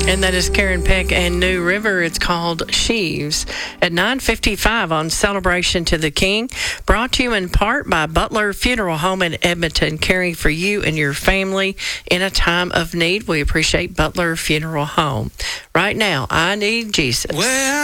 And that is Karen Peck and New River. It's called Sheaves at 9:55 on Celebration to the King. Brought to you in part by Butler Funeral Home in Edmonton, caring for you and your family in a time of need. We appreciate Butler Funeral Home. Right now, I Need Jesus. Well,